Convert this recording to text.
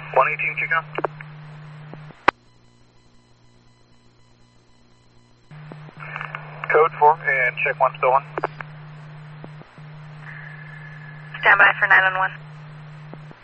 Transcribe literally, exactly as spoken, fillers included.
one eighteen, Chico. Code four and check one still on. Stand by for nine one one.